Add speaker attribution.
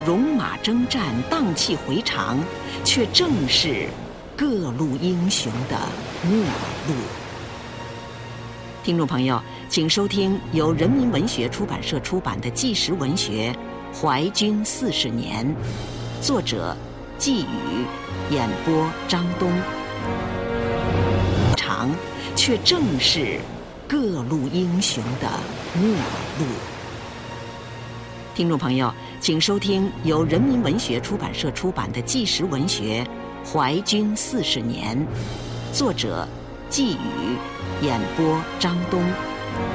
Speaker 1: 戎马征战，荡气回肠，却正是各路英雄的末路。听众朋友，请收听由人民文学出版社出版的纪实文学《淮军40年》，作者季宇，演播张东。长，却正是各路英雄的末路。听众朋友，请收听由人民文学出版社出版的纪实文学《淮军40年》，作者季宇，演播张东。